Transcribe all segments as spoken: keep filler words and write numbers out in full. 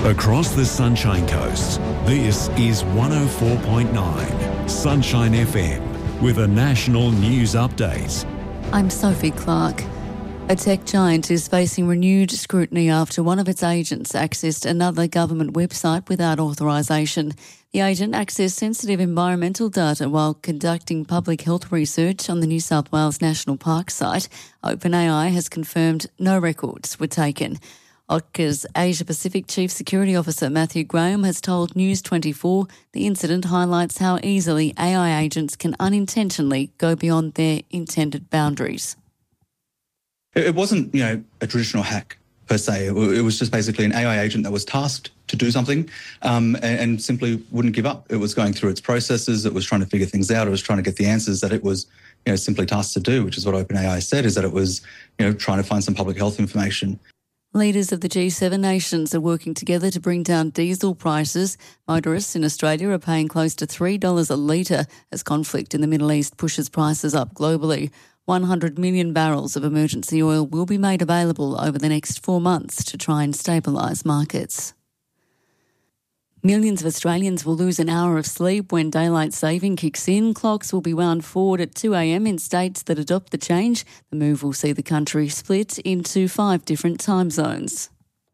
Across the Sunshine Coast, this is one oh four point nine Sunshine F M with a national news update. I'm Sophie Clark. A tech giant is facing renewed scrutiny after one of its agents accessed another government website without authorisation. The agent accessed sensitive environmental data while conducting public health research on the New South Wales National Park site. OpenAI has confirmed no records were taken. O C A's Asia-Pacific Chief Security Officer Matthew Graham has told News twenty-four the incident highlights how easily A I agents can unintentionally go beyond their intended boundaries. It wasn't, you know, a traditional hack per se. It was just basically an A I agent that was tasked to do something um, and, and simply wouldn't give up. It was going through its processes. It was trying to figure things out. It was trying to get the answers that it was, you know, simply tasked to do, which is what OpenAI said, is that it was, you know, trying to find some public health information. Leaders of the G seven nations are working together to bring down diesel prices. Motorists in Australia are paying close to three dollars a litre as conflict in the Middle East pushes prices up globally. one hundred million barrels of emergency oil will be made available over the next four months to try and stabilise markets. Millions of Australians will lose an hour of sleep when daylight saving kicks in. Clocks will be wound forward at two a.m. in states that adopt the change. The move will see the country split into five different time zones.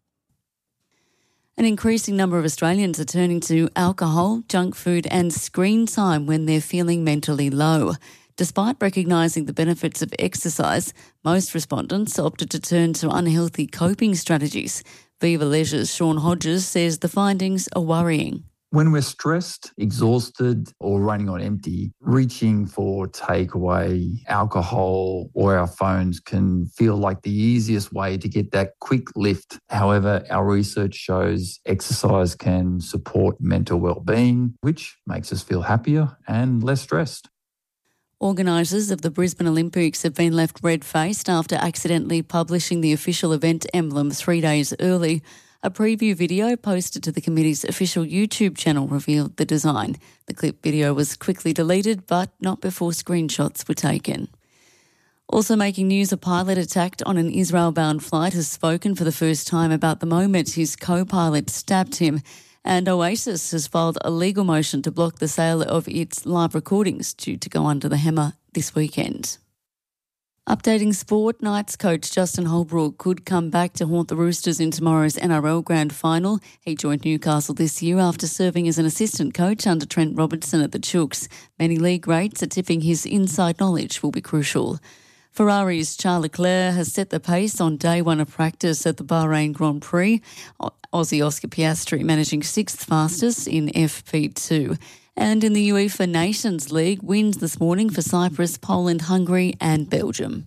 An increasing number of Australians are turning to alcohol, junk food and screen time when they're feeling mentally low. Despite recognising the benefits of exercise, most respondents opted to turn to unhealthy coping strategies. Viva Leisure's Sean Hodges says the findings are worrying. When we're stressed, exhausted or running on empty, reaching for takeaway, alcohol or our phones can feel like the easiest way to get that quick lift. However, our research shows exercise can support mental well-being, which makes us feel happier and less stressed. Organisers of the Brisbane Olympics have been left red-faced after accidentally publishing the official event emblem three days early. A preview video posted to the committee's official YouTube channel revealed the design. The clip video was quickly deleted, but not before screenshots were taken. Also making news, a pilot attacked on an Israel-bound flight has spoken for the first time about the moment his co-pilot stabbed him. And Oasis has filed a legal motion to block the sale of its live recordings due to go under the hammer this weekend. Updating sport, Knights coach Justin Holbrook could come back to haunt the Roosters in tomorrow's N R L Grand Final. He joined Newcastle this year after serving as an assistant coach under Trent Robertson at the Chooks. Many league greats are tipping his inside knowledge will be crucial. Ferrari's Charles Leclerc has set the pace on day one of practice at the Bahrain Grand Prix. Aussie Oscar Piastri managing sixth fastest in F P two. And in the UEFA Nations League, wins this morning for Cyprus, Poland, Hungary and Belgium.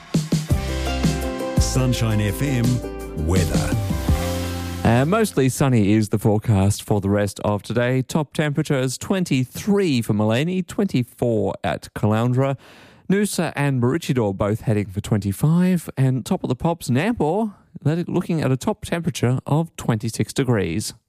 Sunshine F M weather. Uh, mostly sunny is the forecast for the rest of today. Top temperatures twenty-three for Maleny, twenty-four at Caloundra. Noosa and Maroochydore both heading for twenty-five, and top of the pops, Nambour looking at a top temperature of twenty-six degrees.